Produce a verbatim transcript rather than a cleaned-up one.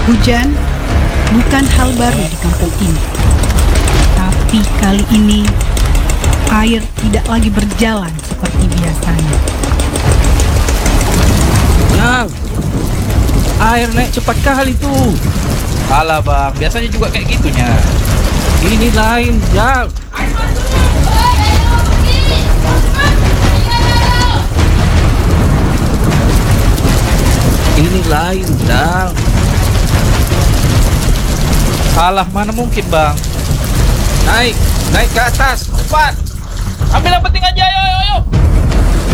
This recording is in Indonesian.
Hujan bukan hal baru di kampung ini. Tapi kali ini air tidak lagi berjalan seperti biasanya. Jal, air naik cepat kali tuh. Alah bang, biasanya juga kayak gitunya. Ini lain, Jal. Ini lain, Jal. Alah, mana mungkin bang. Naik, naik ke atas, cepat. Ambil yang penting aja, ayo, ayo, ayo.